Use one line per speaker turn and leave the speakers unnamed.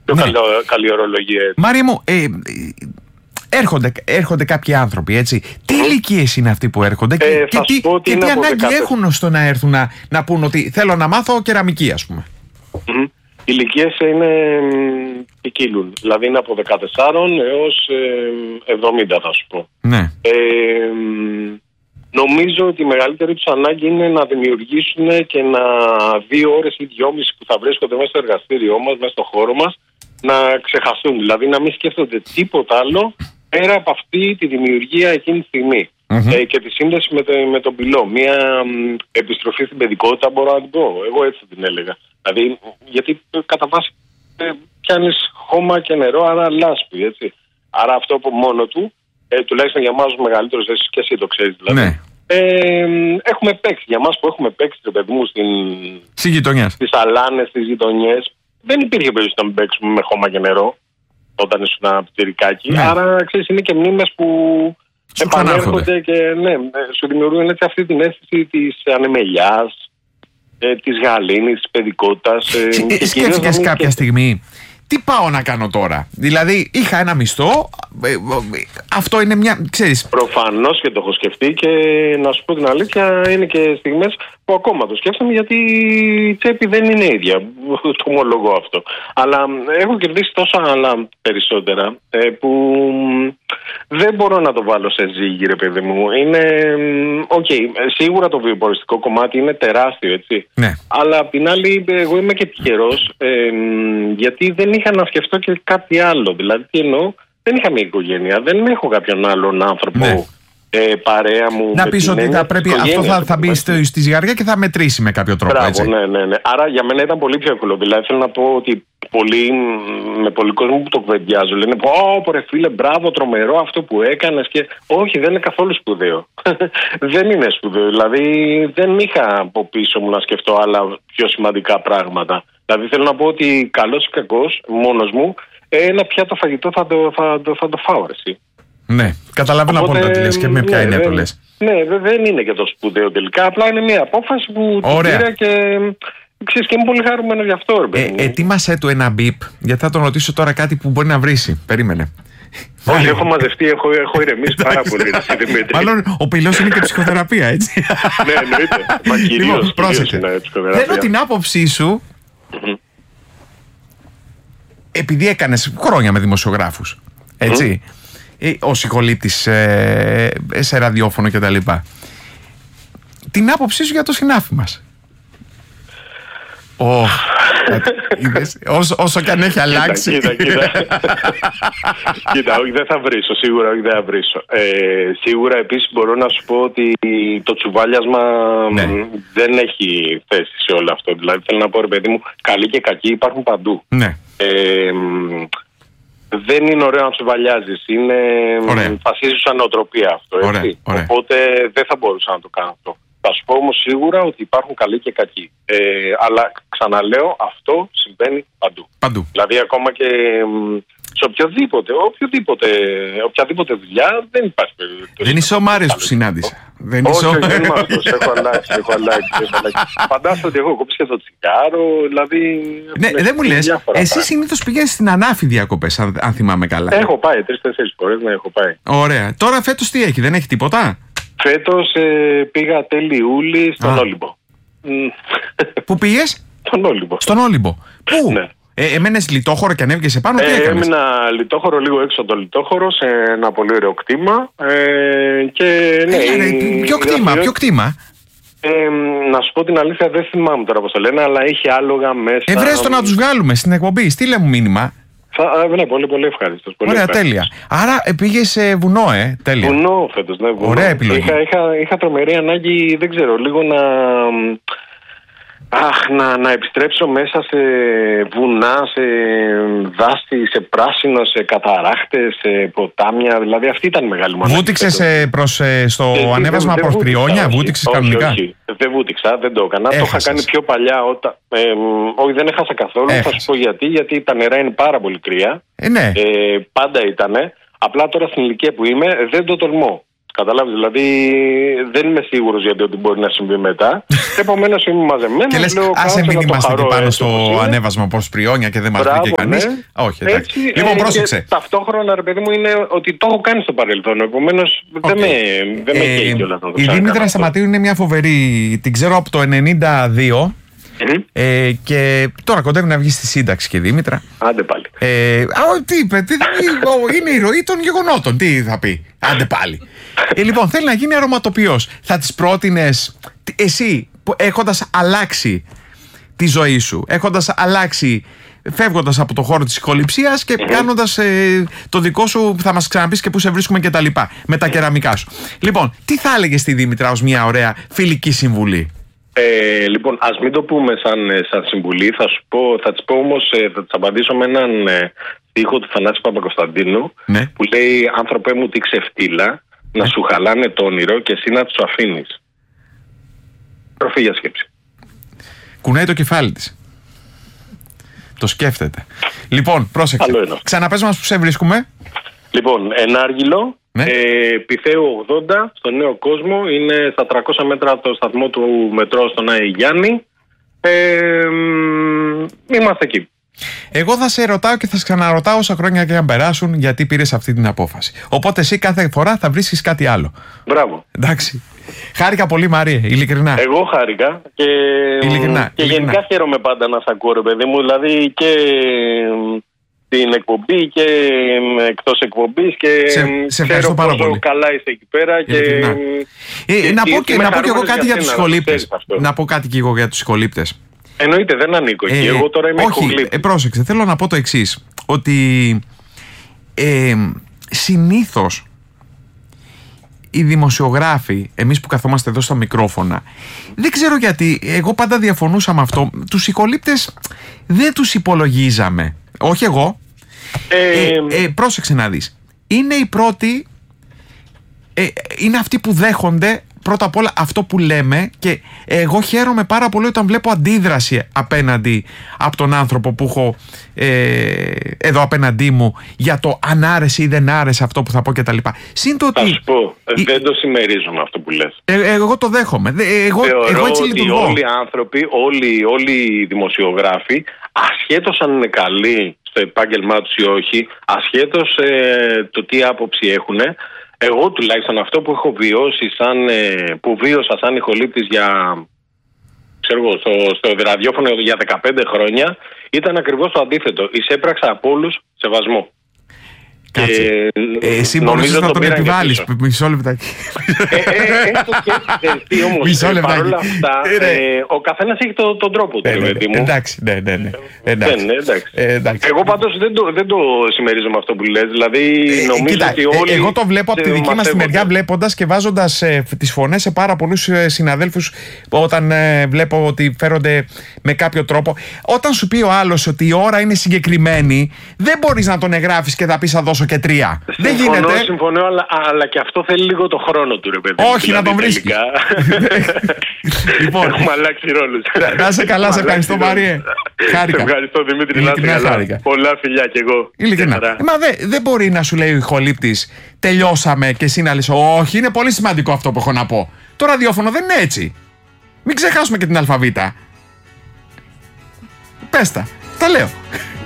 Πιο καλή ορολογία.
Μάρια μου, έρχονται κάποιοι άνθρωποι, έτσι. Τι ηλικίες είναι αυτοί που έρχονται και τι ανάγκη έχουν ώστε να έρθουν να πούν ότι θέλω να μάθω κεραμική, ας πούμε.
Οι ηλικίες ποικίλουν. Δηλαδή είναι από 14 έως 70, θα σου πω.
Ναι.
Νομίζω ότι η μεγαλύτερη τους ανάγκη είναι να δημιουργήσουν και 2 ώρες ή 2,5 που θα βρίσκονται μέσα στο εργαστήριό μας, μέσα στο χώρο μας, να ξεχαστούν. Δηλαδή να μην σκέφτονται τίποτα άλλο πέρα από αυτή τη δημιουργία εκείνη τη στιγμή. Και τη σύνδεση με τον πυλό. Μια επιστροφή στην παιδικότητα, μπορώ να την πω. Εγώ έτσι την έλεγα. Δηλαδή, γιατί κατά βάση πιάνεις χώμα και νερό, άρα λάσπη, έτσι. Άρα αυτό από μόνο του, τουλάχιστον για εμάς τους μεγαλύτερους, και εσύ το ξέρεις δηλαδή.
Ναι.
Έχουμε παίξει. Για εμάς που έχουμε παίξει, το παιδί μου, στις αλάνες, στις γειτονιές, δεν υπήρχε περίπτωση να μην παίξουμε με χώμα και νερό όταν ήσουν πτυρικάκι. Ναι. Άρα, ξέρεις, είναι και μνήμες που επανέρχονται και σου δημιουργούν έτσι αυτή την αίσθηση της ανεμελιάς, της γαλήνης, της παιδικότητας.
Σκέφτηκες κάποια στιγμή, τι πάω να κάνω τώρα? Δηλαδή, είχα ένα μισθό, αυτό είναι μια, ξέρεις.
Προφανώς και το έχω σκεφτεί και να σου πω την αλήθεια, είναι και στιγμές που ακόμα το σκέφτομαι, γιατί η τσέπη δεν είναι ίδια, το ομολογώ αυτό. Αλλά έχω κερδίσει τόσα άλλα περισσότερα που δεν μπορώ να το βάλω σε ζύγι, ρε παιδί μου. Είναι, σίγουρα το βιοποριστικό κομμάτι είναι τεράστιο, έτσι.
Ναι.
Αλλά απ' την άλλη, εγώ είμαι και τυχερός, γιατί δεν είχα να σκεφτώ και κάτι άλλο. Δηλαδή, τι εννοώ, δεν είχα μια οικογένεια, δεν έχω κάποιον άλλον άνθρωπο.
Ναι.
Παρέα μου.
Να πεις ότι θα πρέπει, αυτό θα μπει στη ζυγαριά και θα μετρήσει με κάποιο τρόπο.
Μπράβο,
έτσι.
Ναι. Άρα για μένα ήταν πολύ πιο εύκολο. Δηλαδή θέλω να πω ότι με πολλοί κόσμο που το κουβεντιάζω λένε ρε φίλε, μπράβο, τρομερό αυτό που έκανες. Και όχι, δεν είναι καθόλου σπουδαίο. Δεν είναι σπουδαίο. Δηλαδή δεν είχα από πίσω μου να σκεφτώ άλλα πιο σημαντικά πράγματα. Δηλαδή θέλω να πω ότι καλός ή κακός, μόνος μου, ένα πιάτο φαγητό θα το φάω, εσύ.
Ναι, καταλαβαίνω απόλυτα τι λες και με ποια έννοια το λες.
Ναι, δεν είναι και το σπουδαίο τελικά. Απλά είναι μια απόφαση που την πήρα και ξέρεις, και είμαι πολύ χαρούμενο γι' αυτό.
Ετοίμασέ του ένα μπιπ, γιατί θα τον ρωτήσω τώρα κάτι που μπορεί να βρίσει. Περίμενε.
Όχι, έχω μαζευτεί, έχω ηρεμήσει πάρα πολύ.
Μάλλον ο πυλός είναι και ψυχοθεραπεία, έτσι.
Ναι, εννοείται. Μα κυρίως είναι ψυχοθεραπεία.
Θέλω την άποψή σου, επειδή έκανες χρόνια με δημοσιογράφους, έτσι, ο συγχολήπτης σε ραδιόφωνο κτλ. Την άποψή σου για το συνάφι μας. Όσο κι αν έχει αλλάξει.
Κοίτα, όχι, δεν θα βρίσω. Σίγουρα όχι, δεν θα βρίσω. Σίγουρα επίσης μπορώ να σου πω ότι το τσουβάλιασμα δεν έχει θέση σε όλο αυτό. Δηλαδή θέλω να πω, ρε παιδί μου, καλοί και κακοί υπάρχουν παντού.
Ναι.
Δεν είναι ωραίο να τσουβαλιάζεις. Είναι φασίζουσα νοοτροπία αυτό. Έτσι. Οπότε δεν θα μπορούσα να το κάνω αυτό. Θα σου πω όμως σίγουρα ότι υπάρχουν καλοί και κακοί. Αλλά ξαναλέω, αυτό συμβαίνει παντού. Δηλαδή ακόμα και σε οποιαδήποτε δουλειά δεν υπάρχει περίπτωση.
Δεν είσαι ο Μάριος που συνάντησα.
Όχι, δεν είμαι αυτός. Έχω αλλάξει. Φαντάζομαι ότι έχω κόψει και το τσιγάρο. Δηλαδή.
Ναι, δεν μου λες. Εσύ συνήθως πηγαίνεις στην Ανάφη διακοπές, αν θυμάμαι καλά.
Έχω πάει 3-4 φορές, ναι, έχω πάει.
Ωραία. Τώρα φέτος τι έχει, δεν έχει τίποτα?
Φέτος πήγα τέλη Ιούλη στον Όλυμπο.
Πού πήγες?
Στον Όλυμπο.
Πού? Ναι. Εμένες λιτόχωρο και ανέβηκες επάνω, τι έκανες?
Έμεινα λιτόχωρο, λίγο έξω από το λιτόχωρο, σε ένα πολύ ωραίο κτήμα.
Ποιο κτήμα?
Να σου πω την αλήθεια, δεν θυμάμαι τώρα πώς το λένε, αλλά είχε άλογα μέσα.
Βρες το να τους βγάλουμε στην εκπομπή, στείλε μου μήνυμα.
Ναι, πολύ ευχαριστώ.
Ωραία, τέλεια. Άρα πήγες σε βουνό, τέλεια.
Βουνό φέτος, ναι, βουνό.
Ωραία επιλογή.
Είχα τρομερή ανάγκη, δεν ξέρω, λίγο να επιστρέψω μέσα σε βουνά, σε δάση, σε πράσινο, σε καταράχτες, σε ποτάμια. Δηλαδή αυτή ήταν η μεγάλη μου ανάγκη.
Βούτυξες στο ανέβασμα προς Πριόνια, βούτυξες κανονικά?
Όχι, δεν βούτυξα, δεν το έκανα. Το είχα κάνει πιο παλιά. Όχι, δεν έχασα καθόλου. Θα σου πω γιατί τα νερά είναι πάρα πολύ κρύα.
Ναι.
Πάντα ήτανε. Απλά τώρα στην ηλικία που είμαι δεν το τολμώ. Καταλάβεις, δηλαδή δεν είμαι σίγουρος γιατί ότι μπορεί να συμβεί μετά. Επομένως είμαι μαζεμένος.
Και λες, άσε μην είμαστε και πάνω στο ανέβασμα προς πριόνια και δεν μας βγήκε κανείς.
Ναι.
Όχι, εντάξει. Λοιπόν, πρόσεξε.
Ταυτόχρονα, ρε παιδί μου, είναι ότι το έχω κάνει στο παρελθόν. Επομένως δεν με καίει κιόλας να το
η Δήμητρα Σταματίου είναι μια φοβερή. Την ξέρω από το 92. Και τώρα κοντεύει να βγει στη σύνταξη και η Δήμητρα.
Άντε πάλι.
Τι είπε, είναι η ροή των γεγονότων. Τι θα πει, άντε πάλι. Λοιπόν, θέλει να γίνει αρωματοποιός. Θα τις πρότεινες εσύ, έχοντας αλλάξει τη ζωή σου, έχοντας αλλάξει, φεύγοντας από το χώρο της ηχοληψίας και κάνοντας το δικό σου, θα μας ξαναπείς και πού σε βρίσκουμε και τα λοιπά, με τα κεραμικά σου. Λοιπόν, τι θα έλεγες στη Δήμητρα ως μια ωραία φιλική συμβουλή?
Λοιπόν, ας μην το πούμε σαν συμβουλή, θα της πω όμως, θα της απαντήσω με έναν στίχο του Θανάση Παπακοσταντίνου,
ναι,
που λέει «Άνθρωπέ μου τι ξεφτύλα, να σου χαλάνε το όνειρο και εσύ να τους αφήνεις». Τροφή για σκέψη.
Κουνάει το κεφάλι της. Το σκέφτεται. Λοιπόν, πρόσεξε. Ξαναπες μας που σε βρίσκουμε.
Λοιπόν, Ενάργυλο, ναι, Πυθέου 80, στο Νέο Κόσμο. Είναι στα 300 μέτρα από το σταθμό του μετρό στον Άη Γιάννη. Είμαστε εκεί.
Εγώ θα σε ρωτάω και θα σε ξαναρωτάω όσα χρόνια και αν περάσουν, γιατί πήρες αυτή την απόφαση. Οπότε εσύ κάθε φορά θα βρίσκεις κάτι άλλο.
Μπράβο.
Εντάξει. Χάρηκα πολύ, Μαρία, ειλικρινά.
Εγώ χάρηκα και,
ειλικρινά.
Γενικά χαίρομαι πάντα να σε ακούω, ρε παιδί μου. Δηλαδή και την εκπομπή και εκτός εκπομπής και
σε ευχαριστώ πάρα πολύ.
Καλά είσαι εκεί πέρα.
Να πω και εγώ κάτι για τους ηχολήπτες. Να πω κάτι και εγώ για τους ηχολήπτες.
Εννοείται, δεν ανήκω εκεί. Εγώ τώρα είμαι ηχολήπτης.
Όχι, πρόσεξε, θέλω να πω το εξής. Ότι συνήθως οι δημοσιογράφοι, εμείς που καθόμαστε εδώ στα μικρόφωνα, δεν ξέρω γιατί, εγώ πάντα διαφωνούσα με αυτό. Τους ηχολήπτες δεν τους υπολογίζαμε. Όχι εγώ. Πρόσεξε να δεις. Είναι οι πρώτοι, είναι αυτοί που δέχονται πρώτα απ' όλα αυτό που λέμε, και εγώ χαίρομαι πάρα πολύ όταν βλέπω αντίδραση απέναντι από τον άνθρωπο που έχω εδώ απέναντί μου για το αν άρεσε ή δεν άρεσε αυτό που θα πω κτλ.
Θα σου πω, δεν το συμμερίζομαι αυτό που λες.
Εγώ το δέχομαι. Εγώ έτσι λειτουργώ.
Όλοι οι άνθρωποι, όλοι οι δημοσιογράφοι, ασχέτως αν είναι καλοί στο επάγγελμά τους ή όχι, ασχέτως το τι άποψη έχουν, εγώ τουλάχιστον αυτό που έχω βιώσει, που βίωσα σαν ηχολήπτης στο ραδιόφωνο για 15 χρόνια, ήταν ακριβώς το αντίθετο. Εισέπραξα από όλους σεβασμό.
Κάτσε. Εσύ μπορείς να τον επιβάλλεις. Μισό λεπτάκι.
Μισό λεπτάκι. Παρ' όλα αυτά, ο καθένας έχει τον τρόπο του.
Εντάξει, ναι.
Εγώ πάντως δεν το συμμερίζομαι αυτό που λες. Δηλαδή νομίζω ότι όλοι.
Εγώ το βλέπω από τη δική μας τη μεριά, βλέποντας και βάζοντας τις φωνές σε πάρα πολλούς συναδέλφους, όταν βλέπω ότι φέρονται με κάποιο τρόπο. Όταν σου πει ο άλλος ότι η ώρα είναι συγκεκριμένη, δεν μπορείς να τον εγγράφεις και θα πεις θα δώσω και 3. Δεν γίνεται.
Συμφωνώ, αλλά και αυτό θέλει λίγο το χρόνο του, ρε παιδί.
Όχι, να τον βρίσκει.
Λοιπόν, έχουμε αλλάξει ρόλους.
Να είσαι καλά, σε ευχαριστώ, Μαρία. Χάρηκα.
Ευχαριστώ, Δημήτρη. Να είσαι καλά. Πολλά φιλιά κι εγώ.
Ειλικρινά. Μα δεν μπορεί να σου λέει ο ηχολήπτης τελειώσαμε και εσύ να λες όχι, είναι πολύ σημαντικό αυτό που έχω να πω. Το ραδιόφωνο δεν είναι έτσι. Μην ξεχάσουμε και την αλφαβήτα. Πες τα λέω.